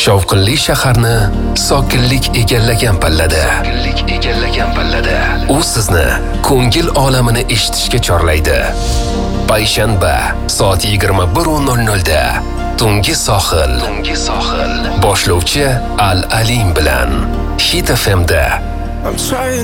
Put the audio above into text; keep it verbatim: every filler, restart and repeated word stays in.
Shovqinli shaharni sokinlik egallagan pallada. Sokinlik egallagan pallada. U sizni ko'ngil olamini eshitishga chorlaydi. Payshanba soat yigirma bir nol nol da Tungi sohil. Tungi sohil. Boshlovchi Al Alim bilan Hit F M da. I'm trying